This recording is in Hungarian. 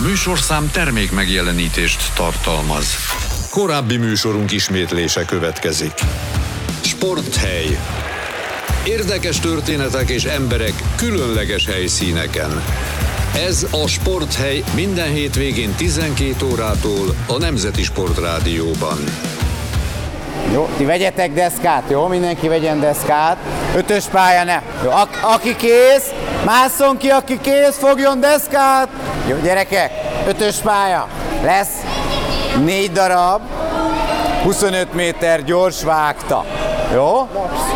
műsorszám termék megjelenítést tartalmaz. Korábbi műsorunk ismétlése következik. Sporthely. Érdekes történetek és emberek különleges helyszíneken. Ez a Sporthely minden hétvégén 12 órától a Nemzeti Sportrádióban. Jó, ti vegyetek deszkát, jó? Mindenki vegyen deszkát. 5-ös pálya ne. Jó, aki kész, másszon ki, aki kész, fogjon deszkát. Jó, gyerekek, 5-ös pálya. Lesz 4 darab, 25 méter gyors vágta. Jó?